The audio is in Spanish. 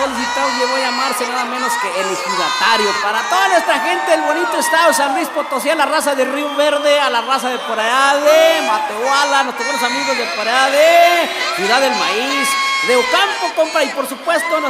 solicitados llegó a llamarse nada menos que el ejidatario. Para toda nuestra gente del bonito estado de San Luis Potosí, a la raza de Río Verde, a la raza de por allá de Matehuala, nuestros buenos amigos de por allá de Ciudad del Maíz, de Ocampo, compa, y por supuesto